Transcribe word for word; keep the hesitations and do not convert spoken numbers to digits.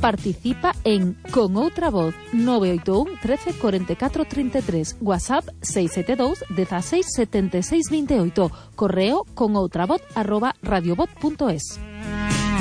Participa en Con Outra Voz nove oito un, trece, cuarenta y cuatro, treinta y tres, WhatsApp seis siete dos, dieciséis, setenta y seis, veintiocho, correo conoutravoz arroba radiovoz punto es.